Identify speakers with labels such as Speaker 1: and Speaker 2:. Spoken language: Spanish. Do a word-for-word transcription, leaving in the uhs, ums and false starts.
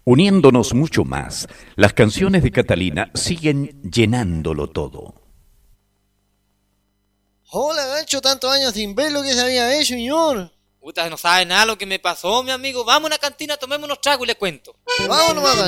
Speaker 1: Uniéndonos mucho más, las canciones de Catalina siguen llenándolo todo.
Speaker 2: Hola, Gancho, tantos años sin ver lo que se había hecho, señor.
Speaker 3: Puta, no sabe nada lo que me pasó, mi amigo. Vamos a una cantina, tomemos unos tragos y le cuento.
Speaker 2: Vámonos,